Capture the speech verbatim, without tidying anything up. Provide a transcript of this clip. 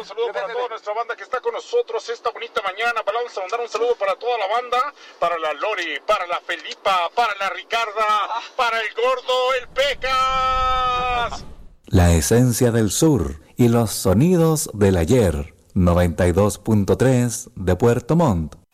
saludo para toda nuestra banda que está con nosotros esta bonita mañana. Vamos a mandar un saludo para toda la banda, para la Lori, para la Felipa, para la Ricarda, para el Gordo, el Pecas. La esencia del sur y los sonidos del ayer. noventa y dos punto tres de Puerto Montt.